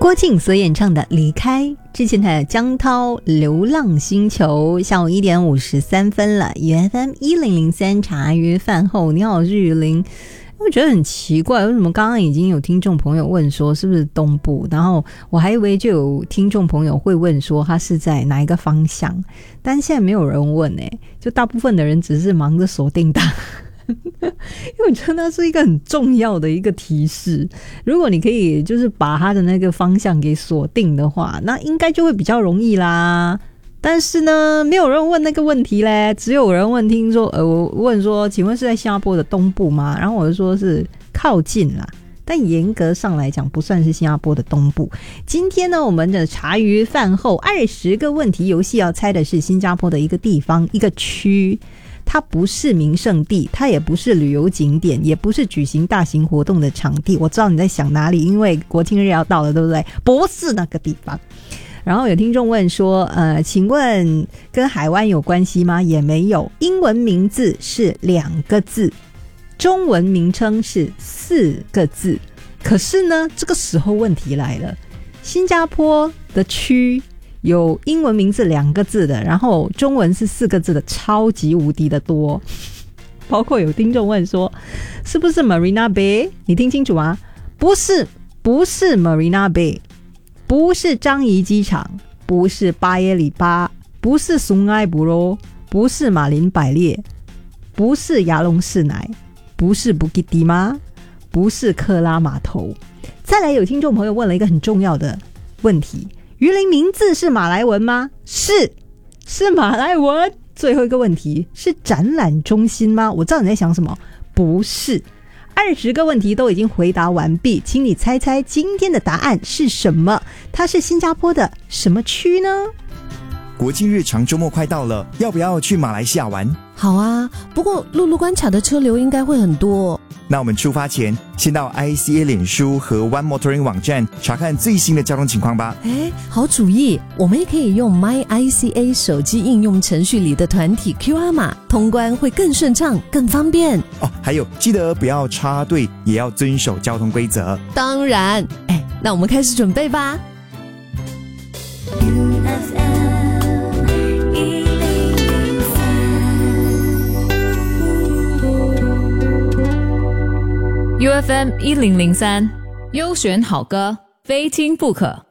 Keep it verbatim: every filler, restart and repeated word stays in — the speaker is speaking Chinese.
郭靖所演唱的《离开》，之前的江涛《流浪星球》。下午一点五十三分了 ，U F M 一零零三茶余饭后，你好，日林。我觉得很奇怪，为什么刚刚已经有听众朋友问说是不是东部，然后我还以为就有听众朋友会问说他是在哪一个方向，但现在没有人问欸，就大部分的人只是忙着锁定它。因为我觉得那是一个很重要的一个提示，如果你可以就是把它的那个方向给锁定的话，那应该就会比较容易啦。但是呢，没有人问那个问题嘞，只有人问听说呃，我问说请问是在新加坡的东部吗？然后我就说是靠近啦，但严格上来讲不算是新加坡的东部。今天呢，我们的茶余饭后二十个问题游戏要猜的是新加坡的一个地方一个区，它不是名胜地，它也不是旅游景点，也不是举行大型活动的场地。我知道你在想哪里，因为国庆日要到了，对不对？不是那个地方。然后有听众问说呃，请问跟海湾有关系吗？也没有。英文名字是两个字，中文名称是四个字。可是呢，这个时候问题来了，新加坡的区有英文名字两个字的，然后中文是四个字的超级无敌的多。包括有听众问说是不是 Marina Bay？ 你听清楚吗？不是，不是 Marina Bay， 不是樟宜机场，不是巴耶里巴，不是松埃布罗，不是马林百列，不是牙龙士乃，不是布吉迪吗？不是克拉码头。再来有听众朋友问了一个很重要的问题，鱼鳞名字是马来文吗？是，是马来文。最后一个问题是展览中心吗？我知道你在想什么，不是。二十个问题都已经回答完毕，请你猜猜今天的答案是什么？它是新加坡的什么区呢？ 国庆日长周末快到了，要不要去马来西亚玩？ 好啊，不过陆路关卡的车流应该会很多。 那我们出发前先到 I C A 脸书和 One Motoring 网站查看最新的交通情况吧。 诶，好主意，我们也可以用 My I C A 手机应用程序里的团体 Q R 码，通关会更顺畅更方便哦。还有记得不要插队，也要遵守交通规则。 当然。诶，那我们开始准备吧。 U F M 一零零三，优选好歌，非听不可。